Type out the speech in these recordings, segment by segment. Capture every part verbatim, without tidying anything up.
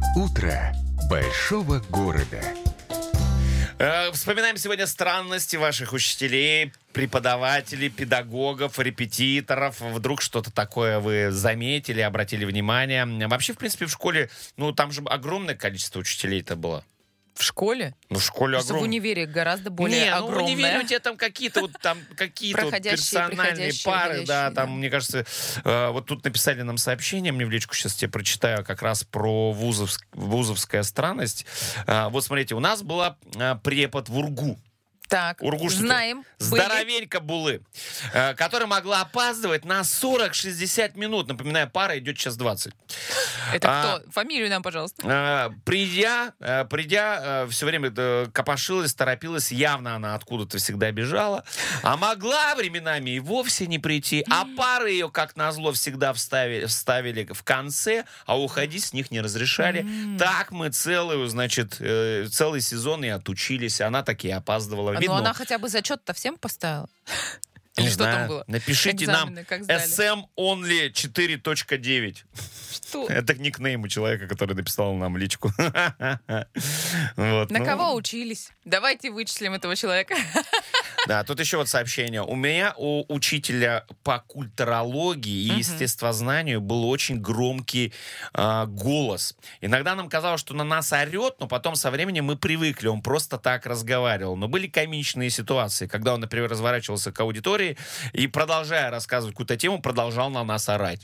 Утро большого города. Э, Вспоминаем сегодня странности ваших учителей, преподавателей, педагогов, репетиторов. Вдруг что-то такое вы заметили, обратили внимание. Вообще, в принципе, в школе, ну, там же огромное количество учителей-то было. В школе? Ну, в школе Что в огромное. универе гораздо более Не, огромное. ну в универе у тебя там какие-то вот там какие-то вот Проходящие, персональные приходящие, пары, да, уходящие, там, да. мне кажется, э, вот тут написали нам сообщение, мне в личку сейчас тебе прочитаю, как раз про вузовск- вузовская странность. Э, вот смотрите, у нас была э, препод в УрГУ. Так, Ургушники. знаем. Были. Здоровенька Булы, э, которая могла опаздывать на сорок-шестьдесят минут. Напоминаю, пара идет час двадцать. Это А, кто? Фамилию нам, пожалуйста. Э, Придя, э, придя, все время э, копошилась, торопилась, явно она откуда-то всегда бежала, а могла временами и вовсе не прийти, а пары ее, как назло, всегда вставили, вставили в конце, а уходить с них не разрешали. Так мы целую, значит, э, целый сезон и отучились, она таки опаздывала. Ну, Видно, она хотя бы зачет-то всем поставила. не Или что знаю. там было? Напишите Экзамены нам как сдали? эс эм only четыре точка девять. Что? Это никнейм у человека, который написал нам личку. Вот, На ну, кого учились? Давайте вычислим этого человека. Да, тут еще вот сообщение. У меня у учителя по культурологии и Мгм. естествознанию был очень громкий а, голос. Иногда нам казалось, что на нас орет, но потом со временем мы привыкли. Он просто так разговаривал. Но были комичные ситуации, когда он, например, разворачивался к аудитории и, продолжая рассказывать какую-то тему, продолжал на нас орать.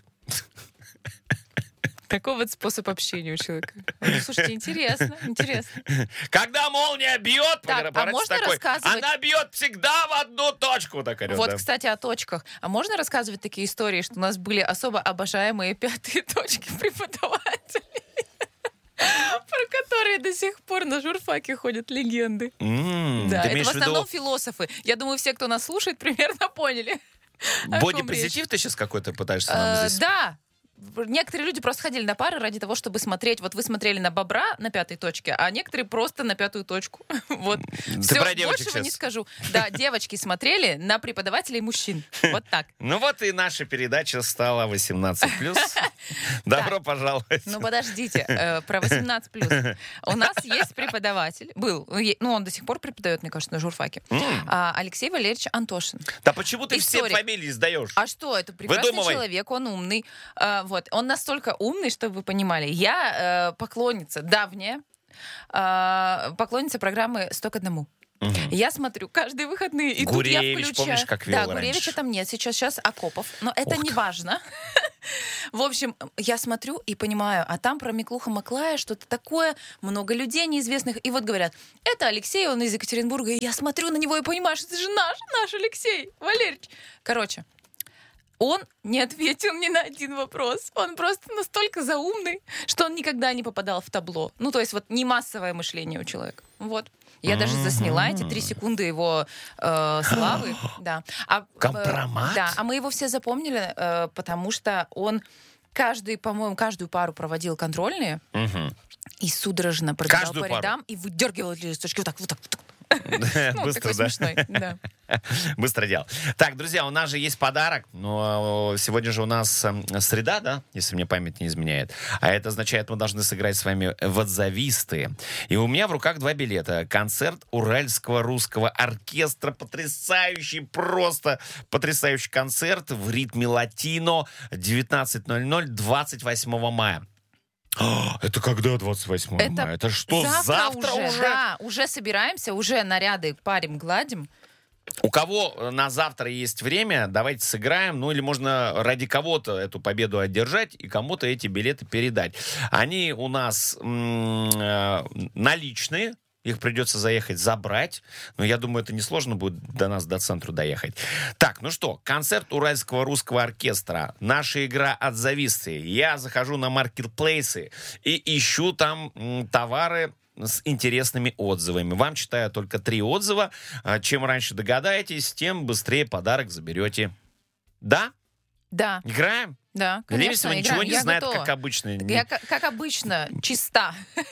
Такой вот способ общения у человека. Ну, слушайте, интересно, интересно. Когда молния бьет, Так, а поворачивается можно такой, рассказывать? она бьет всегда в одну точку. Так орет, Вот, да. кстати, о точках. А можно рассказывать такие истории, что у нас были особо обожаемые пятые точки преподавателей, про которые до сих пор на журфаке ходят легенды? М, Да, ты это имеешь в в виду основном философы. Я думаю, все, кто нас слушает, примерно поняли. о ком речь. бодипозитив ты сейчас какой-то пытаешься нам Э, здесь? Да. Некоторые люди просто ходили на пары ради того, чтобы смотреть. Вот вы смотрели на бобра на пятой точке, а некоторые просто на пятую точку. Вот. Ты Всё, про девочек большего не сейчас. скажу. Да, девочки смотрели на преподавателей мужчин. Вот так. Ну вот и наша передача стала восемнадцать плюс. Добро пожаловать. Ну, подождите, э, про восемнадцать плюс. У нас есть преподаватель, был, ну, е- ну, он до сих пор преподает, мне кажется, на журфаке, М. а, Алексей Валерьевич Антошин. Да почему ты все Историк. фамилии сдаешь? А что, это прекрасный Выдумывай. человек, он умный. А, вот, он настолько умный, чтобы вы понимали. Я э, поклонница, давняя, э, поклонница программы «Сто к одному». Мгм. Я смотрю каждые выходные, и тут я Гуревич, включаю... помнишь, как Да, вел Гуревича раньше? там нет, сейчас, сейчас Акопов. Но это Ох не ты. важно. В общем, я смотрю и понимаю, а там про Миклуха Маклая что-то такое, много людей неизвестных. И вот говорят, это Алексей, он из Екатеринбурга. И я смотрю на него и понимаю, что это же наш, наш Алексей Валерьевич. Короче, он не ответил ни на один вопрос. Он просто настолько заумный, что он никогда не попадал в табло. Ну, то есть вот не массовое мышление у человека. Вот. Я даже засняла эти три секунды его э, славы. Да. А, э, Компромат? Да, а мы его все запомнили, э, потому что он каждый, по-моему, каждую пару проводил контрольные Мгм. и судорожно пробегал Каждую по пару? рядам и выдергивал листочки вот так, вот так, вот так. Ну, Быстро, такой да? смешной, да. Быстро делал. Так, друзья, у нас же есть подарок. Но сегодня же у нас эм, среда, да, если мне память не изменяет. А это означает, мы должны сыграть с вами в «Отзовисты». И у меня в руках два билета. Концерт Уральского русского оркестра. Потрясающий, просто потрясающий концерт в ритме латино. девятнадцать ноль ноль, двадцать восьмого мая. А, это когда двадцать восьмого Это мая? Это что, завтра, уже? Да, уже собираемся, уже наряды парим, гладим. У кого на завтра есть время, давайте сыграем. Ну или можно ради кого-то эту победу одержать и кому-то эти билеты передать. Они у нас м- э, наличные. Их придется заехать забрать. Но я думаю, это несложно будет до нас, до центра доехать. Так, ну что, концерт Уральского русского оркестра. Наша игра «Отзовисты». Я захожу на маркетплейсы и ищу там м, товары с интересными отзывами. Вам читаю только три отзыва. А, Чем раньше догадаетесь, тем быстрее подарок заберете. Да? Да, Играем? да, Лебедева конечно, ничего играем. не Я знает, готова. как обычно. Я, как, как обычно, чиста.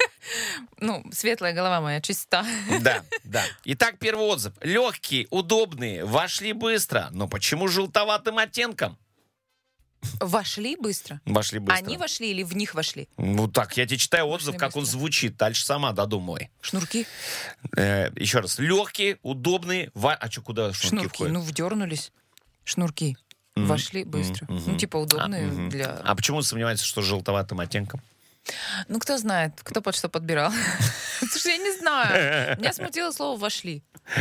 Ну, светлая голова моя чиста. Да, да. Итак, первый отзыв. Легкие, удобные, вошли быстро. Но почему желтоватым оттенком? Вошли быстро? Вошли быстро. Они вошли или в них вошли? Ну так, я тебе читаю отзыв, Вошли как он быстро. звучит. Дальше сама додумывай. Шнурки? Э, еще раз. Легкие, удобные. Ва... А что, куда шнурки, Шнурки, входят? ну вдернулись. Шнурки. Мгм. Вошли быстро. Мгм. Ну, типа удобные А, мгм. для... А почему сомневаетесь, что с желтоватым оттенком? Ну, кто знает, кто под что подбирал. Слушай, я не знаю. Меня смутило слово «вошли».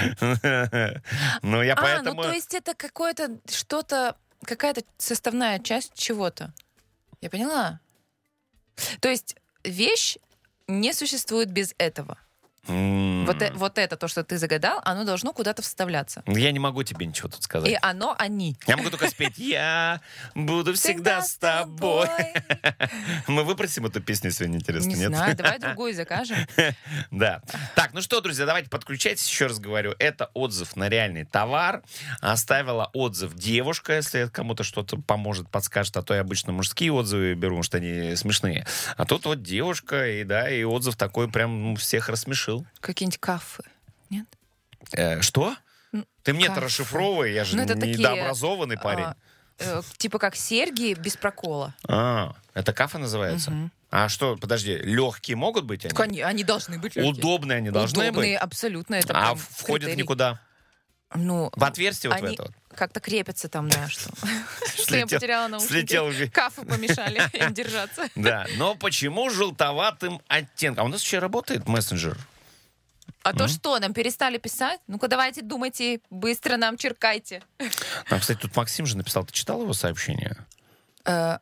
Ну, я А, поэтому... ну то есть это какое-то что-то, какая-то составная часть чего-то. Я поняла. То есть вещь не существует без этого. М, Вот, э- вот это, то, что ты загадал, оно должно куда-то вставляться. Я не могу тебе ничего тут сказать. И оно они. Я могу только спеть «Я буду всегда с тобой». Мы выпросим эту песню сегодня, интересно, Не нет? знаю, давай другую закажем. Да. Так, ну что, друзья, давайте подключайтесь. Еще раз говорю, это отзыв на реальный товар. Оставила отзыв девушка, если это кому-то что-то поможет, подскажет. А то я обычно мужские отзывы беру, потому что они смешные. А тут вот девушка, и да, и отзыв такой прям ну, всех рассмешил. Какие-нибудь кафе. Нет? Э, что? Ну, Ты мне это кафе. расшифровывай, я же Ну, это такие, недообразованный парень. А, э, типа как серьги без прокола. А, это кафе называется? Мгм. А что, подожди, легкие могут быть они? Так они, они должны быть легкие. Удобные они должны Удобные, быть? абсолютно. Это А прям входят критерий. никуда? Ну, В отверстие вот в они это вот? как-то крепятся там, да, что. Что я Слетел- потеряла наушники. слетел ви- Кафы помешали им держаться. Да, но почему желтоватым оттенком? А у нас вообще работает мессенджер? А то что, нам перестали писать? Ну-ка давайте думайте, быстро нам черкайте. Там, кстати, тут Максим же написал. Ты читал его сообщение? Э,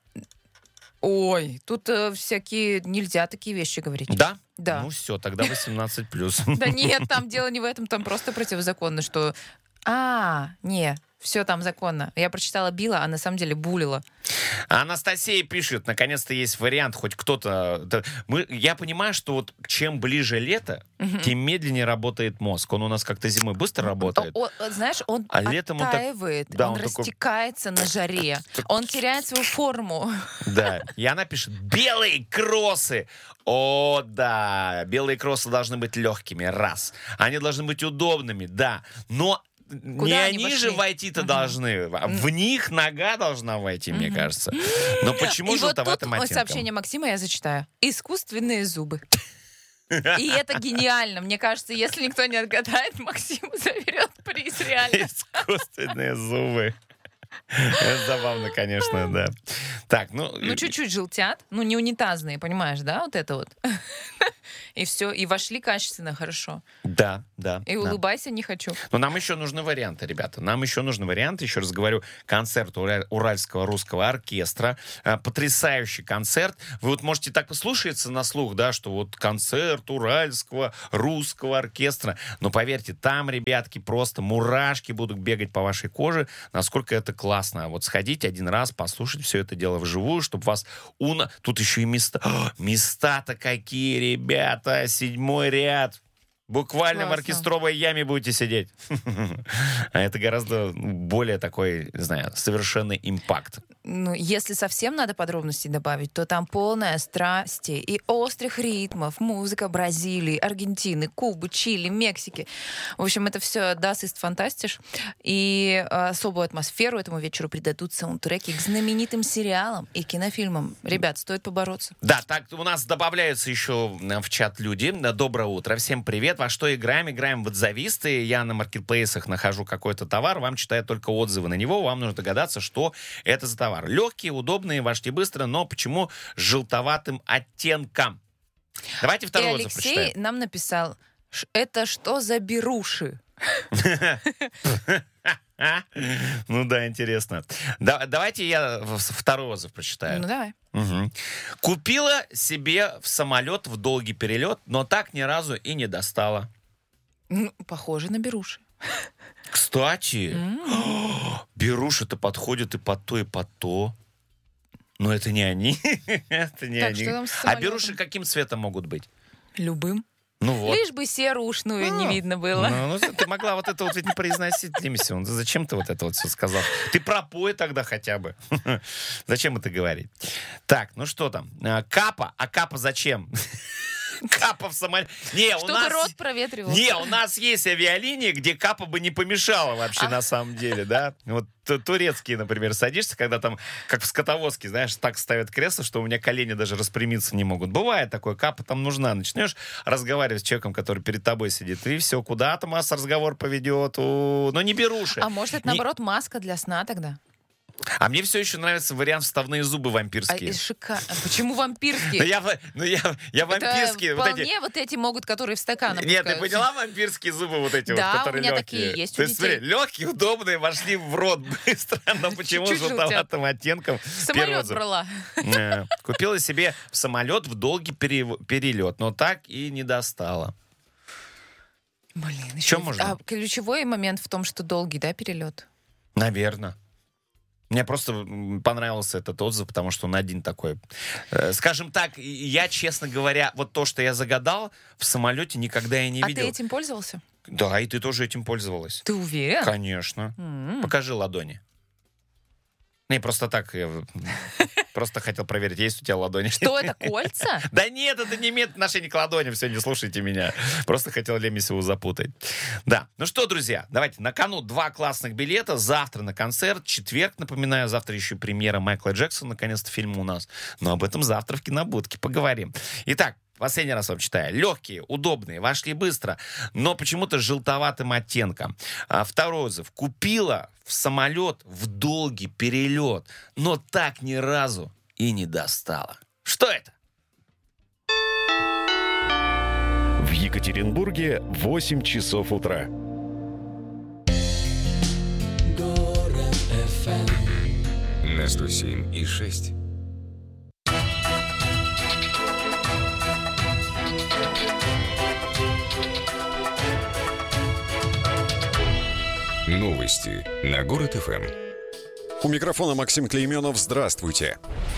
Ой, тут э, всякие, нельзя такие вещи говорить. Да? Да. Ну все, тогда восемнадцать плюс. Да нет, там дело не в этом, там просто противозаконно, что... А, не, все там законно. Я прочитала Билла, а на самом деле булила. Анастасия пишет, наконец-то есть вариант, хоть кто-то... да, Мы, я понимаю, что вот чем ближе лето, тем медленнее работает мозг. Он у нас как-то зимой быстро работает. О- о, знаешь, он А летом он так- оттаивает, да, он, он такой- растекается на жаре, он теряет свою форму. Да. И она пишет, белые кроссы. О, да. Белые кроссы должны быть легкими, раз. Они должны быть удобными, да. Но не Куда они они же вошли? войти-то должны. В них нога должна войти, мне кажется. Но почему И вот тут желтоватым ой, оттенком? сообщение Максима я зачитаю. Искусственные зубы. И это гениально. Мне кажется, если никто не отгадает, Максим заберет приз, реально. Искусственные зубы. Это забавно, конечно, да. Так, ну... Ну, чуть-чуть желтят. Ну, не унитазные, понимаешь, да, вот это вот. И все, и вошли качественно, хорошо. Да, да. И да. улыбайся не хочу. Но нам еще нужны варианты, ребята. Нам еще нужны варианты. Еще раз говорю, концерт Ура- Уральского русского оркестра. Э, Потрясающий концерт. Вы вот можете так послушаться на слух, да, что вот концерт Уральского русского оркестра. Но поверьте, там, ребятки, просто мурашки будут бегать по вашей коже. Насколько это классно. Вот сходить один раз, послушать все это дело вживую, чтобы вас... Уна... Тут еще и места... О, места-то какие, ребята! Седьмой ряд. Буквально в Классно. оркестровой яме будете сидеть. А это гораздо более такой, не знаю, совершенный импакт. Ну, если совсем надо подробностей добавить, то там полная страсти и острых ритмов, музыка Бразилии, Аргентины, Кубы, Чили, Мексики. В общем, это все даст из фантастиш. И э, особую атмосферу этому вечеру придадут саундтреки к знаменитым сериалам и кинофильмам. Ребят, стоит побороться. Да, так у нас добавляются еще в чат люди. Доброе утро, всем привет. Во что играем? Играем в отзывисты. Я на маркетплейсах нахожу какой-то товар, вам читаю только отзывы на него, вам нужно догадаться, что это за товар. Легкие, удобные, вошли быстро, но почему с желтоватым оттенком? Давайте второй и отзыв Алексей прочитаем. нам написал, «Ш- это что за беруши? А? Ну да, интересно. Да- давайте я в- второй отзыв прочитаю. Ну давай. Мгм. Купила себе в самолет в долгий перелет, но так ни разу и не достала. Ну, похоже на беруши. Кстати, беруши-то подходят и под то, и под то. Но это не они. Это не Так, они. что там с А самолетом? беруши каким цветом могут быть? Любым. Ну вот. Лишь бы серушную не А, видно было. Ну, ну, ты могла вот это вот ведь не произносить, Демисион. Зачем ты вот это вот все сказал? Ты пропой тогда хотя бы. Зачем это говорить? Так, ну что там? А, Капа. А капа зачем? Капа в самолете. Не, у Чтобы нас... рот проветривался. Не, у нас есть авиалинии, где капа бы не помешала вообще А. на самом деле, да? Вот ту- турецкие, например, садишься, когда там, как в скотовозке, знаешь, так ставят кресло, что у меня колени даже распрямиться не могут. Бывает такое, капа там нужна. Начнешь разговаривать с человеком, который перед тобой сидит, и все, куда-то масса разговор поведет. У... Но не беруши. А может, это, Не- наоборот, маска для сна тогда? А мне все еще нравится вариант вставные зубы А, вампирские. и шика- а Почему вампирские? Ну, я, ну, я, я вампирские. Это вот вполне эти... вот эти могут, которые в стакан Нет, ты опускаются. поняла вампирские зубы вот эти Да, вот, у которые меня легкие? такие есть у То есть, смотри, детей. легкие, удобные, вошли в рот быстро, но почему с Чуть-чуть желтоватым оттенком? Самолет Первый зуб. брала. Э, Купила себе в самолет в долгий перев- перелет, но так и не достала. Блин, еще Чё можно? А ключевой момент в том, что долгий, да, перелет? Наверное. Мне просто м, понравился этот отзыв, потому что он один такой. Э, Скажем так, и- я, честно говоря, вот то, что я загадал, в самолете никогда я не а видел. ты этим пользовался? Да, и ты тоже этим пользовалась. Ты уверен? Конечно. М. Покажи ладони. Не, просто так. Я просто хотел проверить, есть у тебя ладони. Что это, кольца? Да нет, это не имеет отношения к ладоням. Все, не слушайте меня. Просто хотел Лемесеву запутать. Да. Ну что, друзья, давайте. На кону два классных билета. Завтра на концерт. Четверг, напоминаю, завтра еще премьера Майкла Джексона. Наконец-то фильм у нас. Но об этом завтра в Кинобудке поговорим. Итак, последний раз вам читаю. Легкие, удобные, вошли быстро, но почему-то с желтоватым оттенком. А, второй отзыв. Купила в самолет в долгий перелет, но так ни разу и не достала. Что это? В Екатеринбурге восемь часов утра. На сто семь и шесть. Новости на Город эф эм. У микрофона Максим Клейменов. Здравствуйте.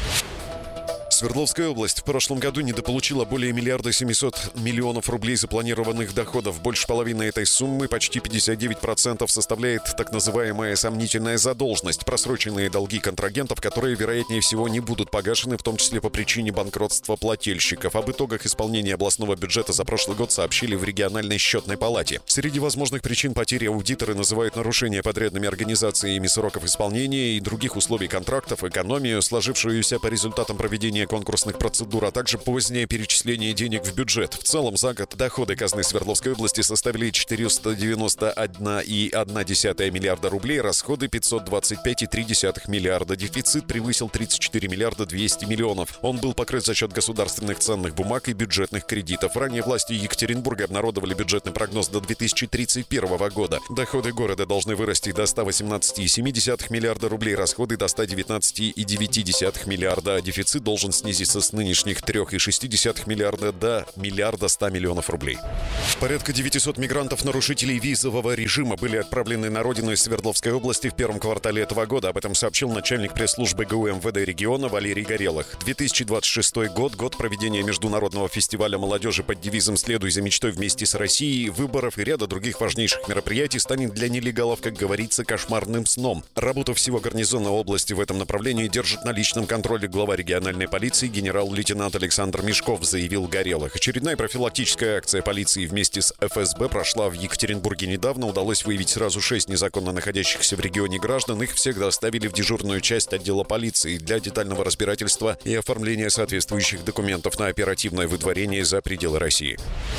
Свердловская область в прошлом году недополучила более миллиарда семисот миллионов рублей запланированных доходов. Больше половины этой суммы, почти пятьдесят девять процентов, составляет так называемая сомнительная задолженность, просроченные долги контрагентов, которые, вероятнее всего, не будут погашены, в том числе по причине банкротства плательщиков. Об итогах исполнения областного бюджета за прошлый год сообщили в региональной счетной палате. Среди возможных причин потери аудиторы называют нарушение подрядными организациями сроков исполнения и других условий контрактов, экономию, сложившуюся по результатам проведения конкурсных процедур, а также позднее перечисление денег в бюджет. В целом за год доходы казны Свердловской области составили четыреста девяносто один целых одна десятая миллиарда рублей, расходы пятьсот двадцать пять целых три десятых миллиарда. Дефицит превысил тридцать четыре миллиарда двести миллионов. Он был покрыт за счет государственных ценных бумаг и бюджетных кредитов. Ранее власти Екатеринбурга обнародовали бюджетный прогноз до две тысячи тридцать первого года. Доходы города должны вырасти до ста восемнадцати целых семи десятых миллиарда рублей, расходы до ста девятнадцати целых девяти десятых миллиарда, а дефицит должен снизиться с нынешних трёх целых шести десятых миллиарда до миллиарда ста миллионов рублей. Порядка девятисот мигрантов-нарушителей визового режима были отправлены на родину из Свердловской области в первом квартале этого года. Об этом сообщил начальник пресс-службы ГУ МВД региона Валерий Горелых. две тысячи двадцать шестой год – год проведения международного фестиваля молодежи под девизом «Следуй за мечтой вместе с Россией», выборов и ряда других важнейших мероприятий станет для нелегалов, как говорится, кошмарным сном. Работу всего гарнизона области в этом направлении держит на личном контроле глава региональной полиции генерал-лейтенант Александр Мешков, заявил Горелых. Очередная профилактическая акция полиции вместе с эф эс бэ прошла в Екатеринбурге недавно. Удалось выявить сразу шесть незаконно находящихся в регионе граждан. Их всех доставили в дежурную часть отдела полиции для детального разбирательства и оформления соответствующих документов на оперативное выдворение за пределы России.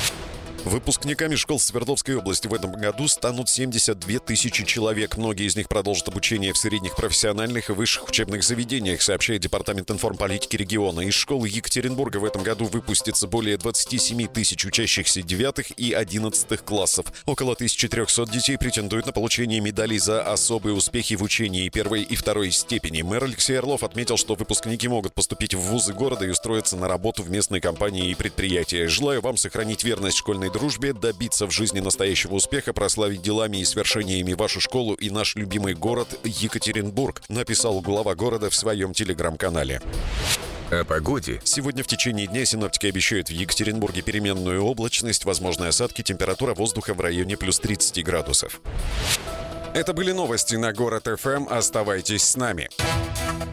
Выпускниками школ Свердловской области в этом году станут семьдесят две тысячи человек. Многие из них продолжат обучение в средних профессиональных и высших учебных заведениях, сообщает Департамент информполитики региона. Из школы Екатеринбурга в этом году выпустится более двадцати семи тысяч учащихся девятых и одиннадцатых классов. Около тысячи трёхсот детей претендуют на получение медалей за особые успехи в учении первой и второй степени. Мэр Алексей Орлов отметил, что выпускники могут поступить в вузы города и устроиться на работу в местной компании и предприятия. Желаю вам сохранить верность школьной дружбе, добиться в жизни настоящего успеха, прославить делами и свершениями вашу школу и наш любимый город Екатеринбург, написал глава города в своем телеграм-канале. О погоде. Сегодня в течение дня синоптики обещают в Екатеринбурге переменную облачность, возможные осадки, температура воздуха в районе плюс тридцати градусов. Это были новости на Город эф эм. Оставайтесь с нами.